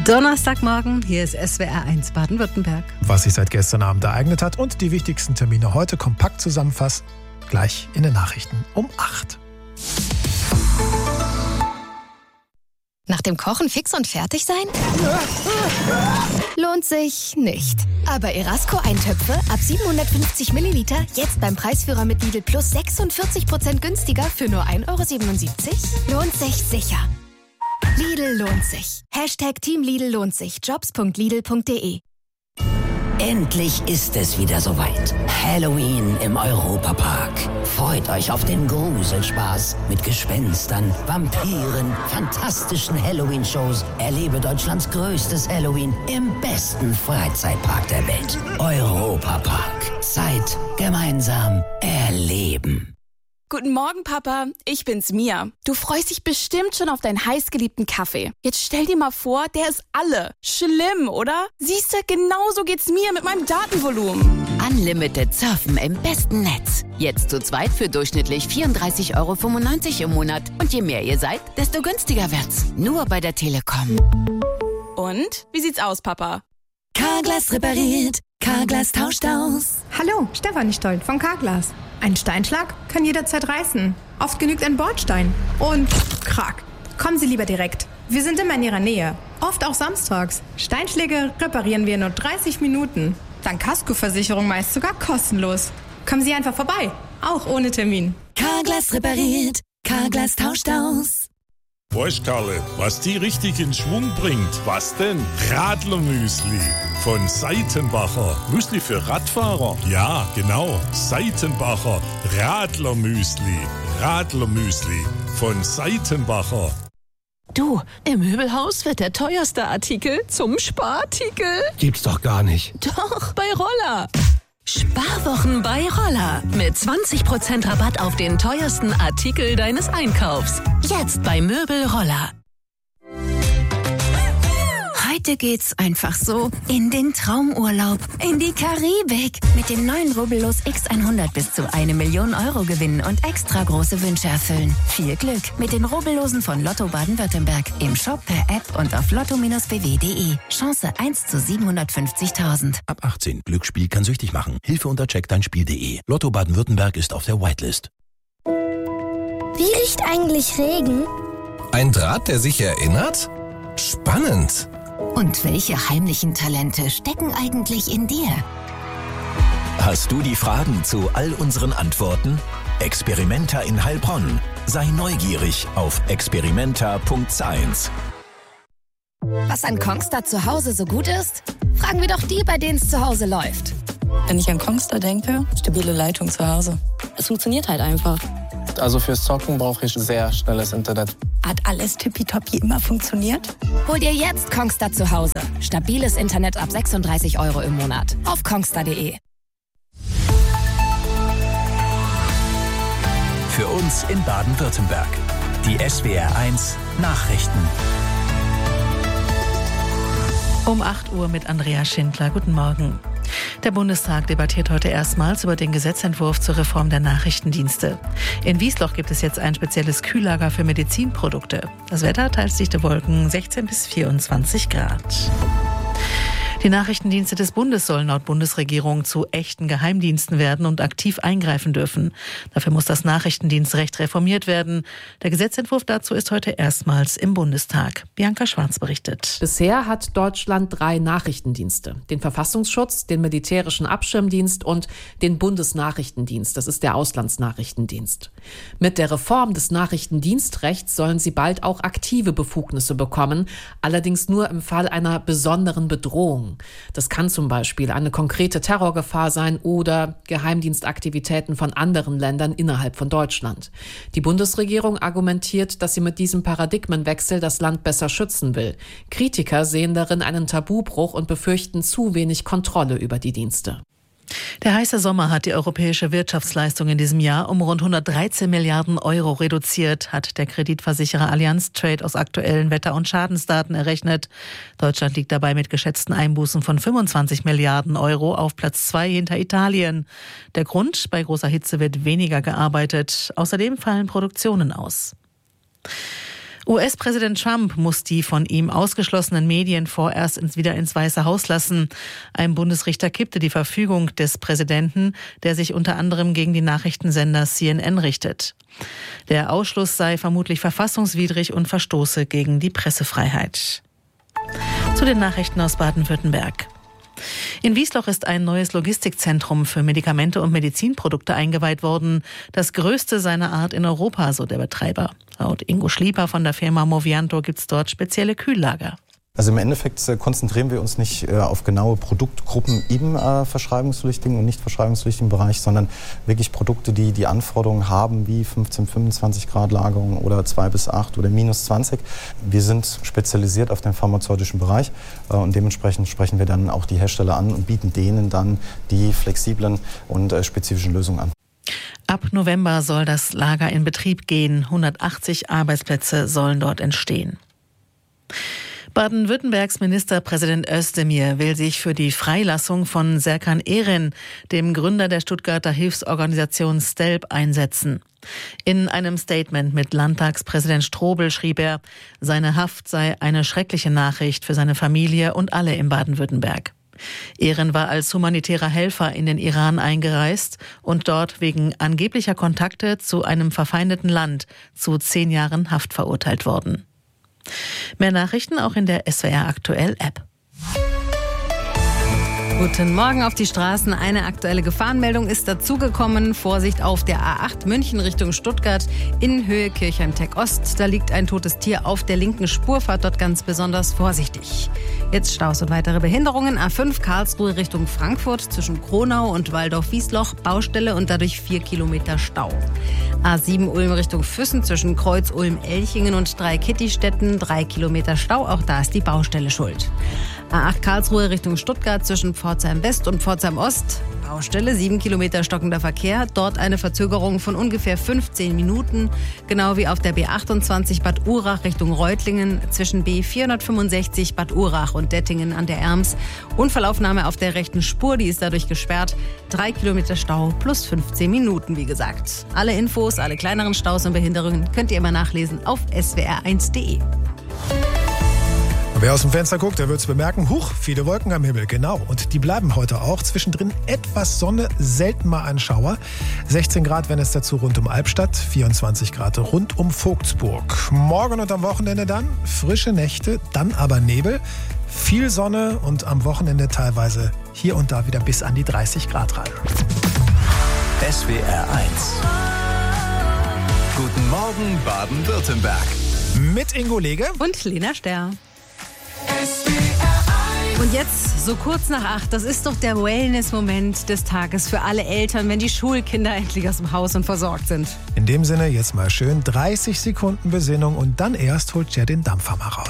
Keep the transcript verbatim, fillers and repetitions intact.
Donnerstagmorgen, hier ist S W R eins Baden-Württemberg. Was sich seit gestern Abend ereignet hat und die wichtigsten Termine heute kompakt zusammenfassen, gleich in den Nachrichten um acht. Nach dem Kochen fix und fertig sein? Lohnt sich nicht. Aber Erasco-Eintöpfe ab siebenhundertfünfzig Milliliter jetzt beim Preisführer mit Lidl Plus sechsundvierzig Prozent günstiger für nur ein Euro siebenundsiebzig? Lohnt sich sicher. Lidl lohnt sich. Hashtag Team Lidl lohnt sich. Jobs punkt lidl punkt de. Endlich ist es wieder soweit. Halloween im Europapark. Freut euch auf den Gruselspaß mit Gespenstern, Vampiren, fantastischen Halloween-Shows. Erlebe Deutschlands größtes Halloween im besten Freizeitpark der Welt. Europapark. Zeit gemeinsam erleben. Guten Morgen, Papa. Ich bin's, Mia. Du freust dich bestimmt schon auf deinen heißgeliebten Kaffee. Jetzt stell dir mal vor, der ist alle. Schlimm, oder? Siehste, genauso geht's mir mit meinem Datenvolumen. Unlimited Surfen im besten Netz. Jetzt zu zweit für durchschnittlich vierunddreißig Euro fünfundneunzig im Monat. Und je mehr ihr seid, desto günstiger wird's. Nur bei der Telekom. Und? Wie sieht's aus, Papa? Carglass repariert. Carglass tauscht aus. Hallo, Stefanie Stoll von Carglass. Ein Steinschlag kann jederzeit reißen. Oft genügt ein Bordstein. Und krack. Kommen Sie lieber direkt. Wir sind immer in Ihrer Nähe. Oft auch samstags. Steinschläge reparieren wir in nur dreißig Minuten. Dann Kaskoversicherung meist sogar kostenlos. Kommen Sie einfach vorbei. Auch ohne Termin. Carglass repariert. Carglass tauscht aus. Weißt Karle, was die richtig in Schwung bringt? Was denn? Radlermüsli von Seitenbacher. Müsli für Radfahrer? Ja, genau. Seitenbacher Radlermüsli. Radlermüsli von Seitenbacher. Du, im Möbelhaus wird der teuerste Artikel zum Sparartikel. Gibt's doch gar nicht. Doch, bei Roller. Sparwochen bei Roller. Mit zwanzig Prozent Rabatt auf den teuersten Artikel deines Einkaufs. Jetzt bei Möbel Roller. Heute geht's einfach so in den Traumurlaub, in die Karibik. Mit den neuen Rubbellos X hundert bis zu eine Million Euro gewinnen und extra große Wünsche erfüllen. Viel Glück mit den Rubbellosen von Lotto Baden-Württemberg. Im Shop, per App und auf lotto Bindestrich b w punkt de. Chance eins zu siebenhundertfünfzigtausend. Ab achtzehn. Glücksspiel kann süchtig machen. Hilfe unter check dein spiel punkt de. Lotto Baden-Württemberg ist auf der Whitelist. Wie riecht eigentlich Regen? Ein Draht, der sich erinnert? Spannend. Und welche heimlichen Talente stecken eigentlich in dir? Hast du die Fragen zu all unseren Antworten? Experimenta in Heilbronn. Sei neugierig auf experimenta punkt science. Was an Kongstar zu Hause so gut ist? Fragen wir doch die, bei denen es zu Hause läuft. Wenn ich an Kongstar denke, stabile Leitung zu Hause. Es funktioniert halt einfach. Also fürs Zocken brauche ich sehr schnelles Internet. Hat alles tippitoppi immer funktioniert? Hol dir jetzt Kongstar zu Hause. Stabiles Internet ab sechsunddreißig Euro im Monat. Auf kongstar punkt de. Für uns in Baden-Württemberg. Die S W R eins Nachrichten. Um acht Uhr mit Andrea Schindler. Guten Morgen. Der Bundestag debattiert heute erstmals über den Gesetzentwurf zur Reform der Nachrichtendienste. In Wiesloch gibt es jetzt ein spezielles Kühllager für Medizinprodukte. Das Wetter teils dichte Wolken, sechzehn bis vierundzwanzig Grad. Die Nachrichtendienste des Bundes sollen laut Bundesregierung zu echten Geheimdiensten werden und aktiv eingreifen dürfen. Dafür muss das Nachrichtendienstrecht reformiert werden. Der Gesetzentwurf dazu ist heute erstmals im Bundestag. Bianca Schwarz berichtet. Bisher hat Deutschland drei Nachrichtendienste. Den Verfassungsschutz, den militärischen Abschirmdienst und den Bundesnachrichtendienst. Das ist der Auslandsnachrichtendienst. Mit der Reform des Nachrichtendienstrechts sollen sie bald auch aktive Befugnisse bekommen, allerdings nur im Fall einer besonderen Bedrohung. Das kann zum Beispiel eine konkrete Terrorgefahr sein oder Geheimdienstaktivitäten von anderen Ländern innerhalb von Deutschland. Die Bundesregierung argumentiert, dass sie mit diesem Paradigmenwechsel das Land besser schützen will. Kritiker sehen darin einen Tabubruch und befürchten zu wenig Kontrolle über die Dienste. Der heiße Sommer hat die europäische Wirtschaftsleistung in diesem Jahr um rund hundertdreizehn Milliarden Euro reduziert, hat der Kreditversicherer Allianz Trade aus aktuellen Wetter- und Schadensdaten errechnet. Deutschland liegt dabei mit geschätzten Einbußen von fünfundzwanzig Milliarden Euro auf Platz zwei hinter Italien. Der Grund: bei großer Hitze wird weniger gearbeitet. Außerdem fallen Produktionen aus. U S-Präsident Trump muss die von ihm ausgeschlossenen Medien vorerst ins, wieder ins Weiße Haus lassen. Ein Bundesrichter kippte die Verfügung des Präsidenten, der sich unter anderem gegen die Nachrichtensender C N N richtet. Der Ausschluss sei vermutlich verfassungswidrig und verstoße gegen die Pressefreiheit. Zu den Nachrichten aus Baden-Württemberg. In Wiesloch ist ein neues Logistikzentrum für Medikamente und Medizinprodukte eingeweiht worden. Das größte seiner Art in Europa, so der Betreiber. Laut Ingo Schlieper von der Firma Movianto gibt es dort spezielle Kühllager. Also im Endeffekt äh, konzentrieren wir uns nicht äh, auf genaue Produktgruppen im äh, verschreibungspflichtigen und nicht verschreibungspflichtigen Bereich, sondern wirklich Produkte, die die Anforderungen haben, wie fünfzehn, fünfundzwanzig Grad Lagerung oder zwei bis acht oder minus zwanzig. Wir sind spezialisiert auf den pharmazeutischen Bereich äh, und dementsprechend sprechen wir dann auch die Hersteller an und bieten denen dann die flexiblen und äh, spezifischen Lösungen an. Ab November soll das Lager in Betrieb gehen. hundertachtzig Arbeitsplätze sollen dort entstehen. Baden-Württembergs Ministerpräsident Özdemir will sich für die Freilassung von Serkan Erin, dem Gründer der Stuttgarter Hilfsorganisation STELP, einsetzen. In einem Statement mit Landtagspräsident Strobel schrieb er, seine Haft sei eine schreckliche Nachricht für seine Familie und alle in Baden-Württemberg. Erin war als humanitärer Helfer in den Iran eingereist und dort wegen angeblicher Kontakte zu einem verfeindeten Land zu zehn Jahren Haft verurteilt worden. Mehr Nachrichten auch in der S W R Aktuell App. Guten Morgen auf die Straßen. Eine aktuelle Gefahrenmeldung ist dazugekommen. Vorsicht auf der A acht München Richtung Stuttgart in Höhe Kirchheim-Tech Ost. Da liegt ein totes Tier auf der linken Spur. Fahrt dort ganz besonders vorsichtig. Jetzt Staus und weitere Behinderungen. A fünf Karlsruhe Richtung Frankfurt zwischen Kronau und Waldorf-Wiesloch. Baustelle und dadurch vier Kilometer Stau. A sieben Ulm Richtung Füssen zwischen Kreuz Ulm-Elchingen und Drei-Kitty-Städten. Drei Kilometer Stau. Auch da ist die Baustelle schuld. A acht Karlsruhe Richtung Stuttgart zwischen Pforzheim West und Pforzheim Ost. Baustelle, sieben Kilometer stockender Verkehr. Dort eine Verzögerung von ungefähr fünfzehn Minuten. Genau wie auf der B achtundzwanzig Bad Urach Richtung Reutlingen zwischen B vierhundertfünfundsechzig Bad Urach und Dettingen an der Erms. Unfallaufnahme auf der rechten Spur, die ist dadurch gesperrt. Drei Kilometer Stau plus fünfzehn Minuten, wie gesagt. Alle Infos, alle kleineren Staus und Behinderungen könnt ihr immer nachlesen auf S W R eins Punkt de. Wer aus dem Fenster guckt, der wird es bemerken, huch, viele Wolken am Himmel, genau. Und die bleiben heute auch. Zwischendrin etwas Sonne, selten mal ein Schauer. sechzehn Grad, wenn es dazu rund um Albstadt, vierundzwanzig Grad rund um Vogtsburg. Morgen und am Wochenende dann frische Nächte, dann aber Nebel, viel Sonne und am Wochenende teilweise hier und da wieder bis an die dreißig Grad ran. S W R eins. Guten Morgen, Baden-Württemberg. Mit Ingo Lege und Lena Sterr. Und jetzt, so kurz nach acht, das ist doch der Wellness-Moment des Tages für alle Eltern, wenn die Schulkinder endlich aus dem Haus und versorgt sind. In dem Sinne jetzt mal schön dreißig Sekunden Besinnung und dann erst holt Jet den Dampfer mal raus.